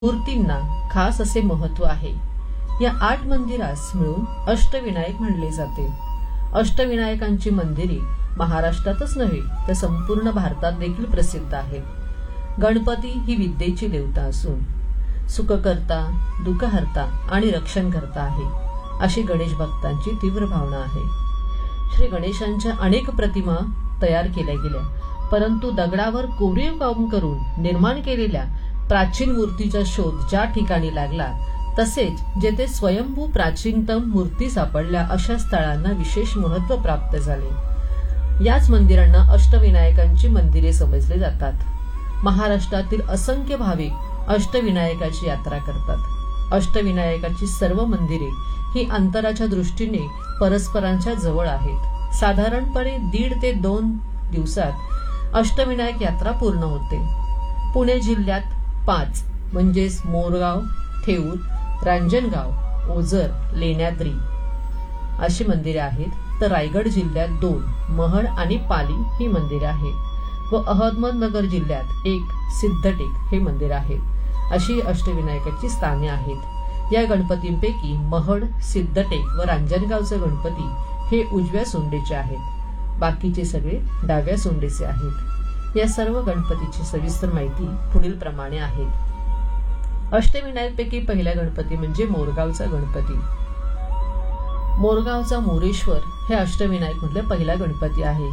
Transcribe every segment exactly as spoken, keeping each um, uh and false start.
मूर्तींना खास असे महत्व आहे। या आठ मंदिरास मिळून अष्टविनायक म्हणले जाते। अष्टविनायकांची मंदिरे महाराष्ट्रातच नव्हे तर संपूर्ण भारतात देखील प्रसिद्ध आहेत। गणपती ही विद्येची देवता असून सुखकर्ता, दुःखहर्ता आणि रक्षणकर्ता आहे, अशी गणेश भक्तांची तीव्र भावना आहे। श्री गणेशांच्या अनेक प्रतिमा तयार केल्या गेल्या, परंतु दगडावर कोरीव काम करून निर्माण केलेल्या प्राचीन मूर्तीचा शोध ज्या ठिकाणी लागला, तसेच जेथे स्वयंभू प्राचीनतम मूर्ती सापडल्या अशा स्थळांना विशेष महत्त्व प्राप्त झाले। याच मंदिरांना अष्टविनायकांची मंदिरे समजले जातात। महाराष्ट्रातील असंख्य भाविक अष्टविनायकाची यात्रा करतात। अष्टविनायकाची सर्व मंदिरे ही अंतराच्या दृष्टीने परस्परांच्या जवळ आहेत। साधारणपणे दीड ते दोन दिवसात अष्टविनायक यात्रा पूर्ण होते। पुणे जिल्ह्यात पाच म्हणजेच मोरगाव, थेऊर, रांजणगाव, ओझर, लेण्याद्री अशी मंदिरे आहेत, तर रायगड जिल्ह्यात दोन महड आणि पाली ही मंदिरे आहेत व अहमदनगर जिल्ह्यात एक सिद्धटेक हे मंदिर आहे। अशी अष्टविनायकाची स्थाने आहेत। या गणपतींपैकी महड, सिद्धटेक व रांजणगावचे गणपती हे उजव्या सोंडेचे आहेत, बाकीचे सगळे डाव्या सोंडेचे आहेत। या सर्व गणपतीची सविस्तर माहिती पुढील प्रमाणे आहे। अष्टविनायकपैकी पहिला गणपती म्हणजे मोरगावचा गणपती। मोरगावचा मोरेश्वर हे अष्टविनायक मधले पहिला गणपती आहे।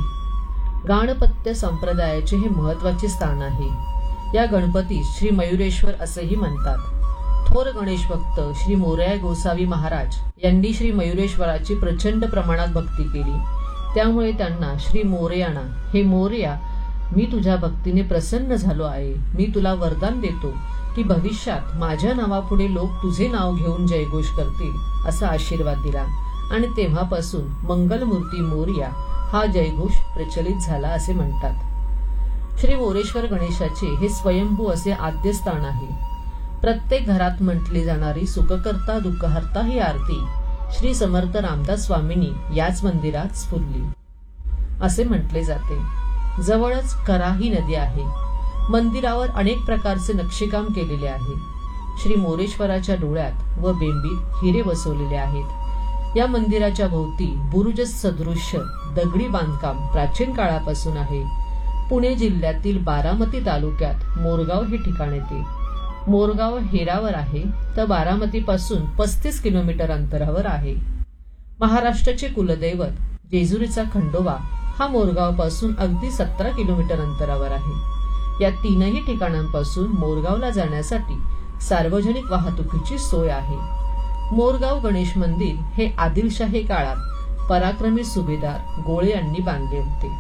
गाणपत्य संप्रदायाचे हे महत्वाचे स्थान आहे। या गणपतीस श्री मयुरेश्वर असेही म्हणतात। थोर गणेश भक्त श्री मोरया गोसावी महाराज यांनी श्री मयुरेश्वराची प्रचंड प्रमाणात भक्ती केली, त्यामुळे त्यांना श्री मोरयाना, हे मोरया, मी तुझ्या भक्तीने प्रसन्न झालो आहे। मी तुला वरदान देतो की भविष्यात माझ्या नावापुढे लोक तुझे नाव घेऊन जयघोष करतील, असा आशीर्वाद दिला आणि तेव्हापासून मंगलमूर्ती मोरया हा जयघोष प्रचलित झाला असे म्हणतात। श्री मोरेश्वर गणेशाचे हे स्वयंभू असे आद्य स्थान आहे। प्रत्येक घरात म्हटली जाणारी सुखकर्ता, दुःखहर्ता ही आरती श्री समर्थ रामदास स्वामींनी याच मंदिरात स्फुरली असे म्हटले जाते। जवळच करा ही नदी आहे। मंदिरावर अनेक प्रकारचे नक्षीकाम केलेले आहे। श्री मोरेश्वराच्या डोळ्यात व बेंबीत हिरे बसवलेले आहेत। या मंदिराच्या भोवती बुरुज सदृश्य दगडी बांधकाम प्राचीन काळापासून आहे। पुणे जिल्ह्यातील बारामती तालुक्यात मोरगाव हे ठिकाण येते। मोरगाव हेरावर आहे, तर बारामती पासून पस्तीस किलोमीटर अंतरावर आहे। महाराष्ट्राचे कुलदैवत जेजुरीचा खंडोबा हा मोरगाव पासून अगदी सतरा किलोमीटर अंतरावर आहे। या तीनही ठिकाणांपासून मोरगावला जाण्यासाठी सार्वजनिक वाहतुकीची सोय आहे। मोरगाव गणेश मंदिर हे आदिलशाही काळात पराक्रमी सुभेदार गोळे यांनी बांधले होते।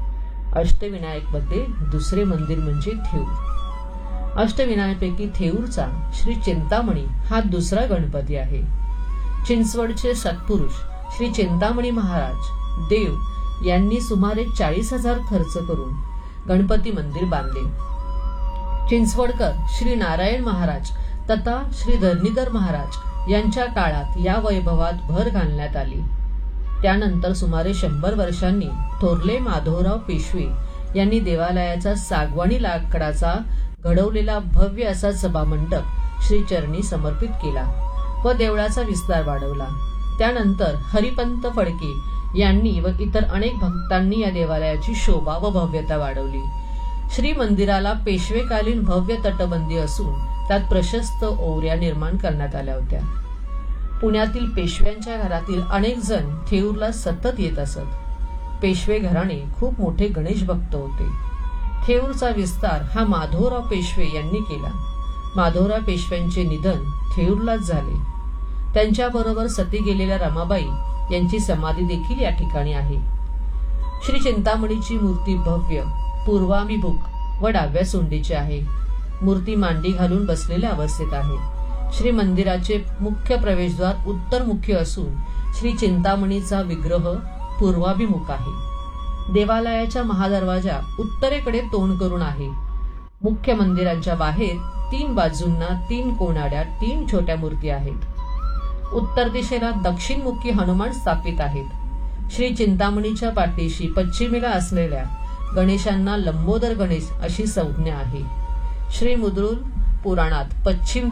अष्टविनायक मध्ये दुसरे मंदिर म्हणजे थेऊर। अष्टविनायकपैकी थेऊरचा श्री चिंतामणी हा दुसरा गणपती आहे। चिंचवडचे सत्पुरुष श्री चिंतामणी महाराज देव यांनी सुमारे चाळीस हजार खर्च करून गणपती मंदिर बांधले। चिंचवडकर श्री नारायण महाराज तथा श्री धरणीधर महाराज यांच्या काळात या वैभवात भर घालण्यात आली। त्यानंतर सुमारे शंभर वर्षांनी थोरले माधवराव पेशवे यांनी देवालयाचा सागवानी लाकडाचा घडवलेला भव्य असा सभामंडप श्री चरणी समर्पित केला व देवळाचा विस्तार वाढवला। त्यानंतर हरिपंत फडके यांनी व इतर अनेक भक्तांनी या देवालयाची शोभा व भव्यता वाढवली। श्री मंदिराला पेशवेकालीन भव्य तटबंदी असून त्यात प्रशस्त ओवऱ्या निर्माण करण्यात आल्या होत्या। पुण्यातील पेशव्यांच्या घरातील अनेक जण थेऊरला सतत येत असत। पेशवे घराणे खूप मोठे गणेश भक्त होते। थेऊरचा विस्तार हा माधवराव पेशवे यांनी केला। माधवराव पेशव्यांचे निधन थेऊरलाच झाले। त्यांच्याबरोबर सती गेलेल्या रमाबाई यांची समाधी देखील या ठिकाणी आहे। श्री चिंतामणीची मूर्ती भव्य, पूर्वाभिमुख व डाव्या सोंडीची आहे। मूर्ती मांडी घालून बसलेल्या अवस्थेत आहे। श्री मंदिराचे मुख्य प्रवेशद्वार उत्तरमुखी असून श्री चिंतामणीचा विग्रह पूर्वाभिमुख आहे। देवालयाच्या महादरवाजा उत्तरेकडे तोंड करून आहे। मुख्य मंदिराच्या बाहेर तीन बाजूंना तीन कोनाड्या तीन छोट्या मूर्ती आहेत। उत्तर दिशेला दक्षिणमुखी हनुमान स्थापित आहेत। श्री चिंतामणीच्या पाठीशी पश्चिमेला असलेल्या गणेशांना लंबोदर गणेश अशी संज्ञा आहे। श्री मुद्रुल पुराणात पश्चिम